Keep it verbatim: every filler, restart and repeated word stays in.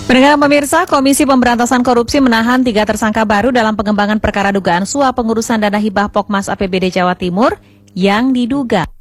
Pendengar pemirsa, Komisi Pemberantasan Korupsi menahan tiga tersangka baru dalam pengembangan perkara dugaan suap pengurusan dana hibah Pokmas A P B D Jawa Timur yang diduga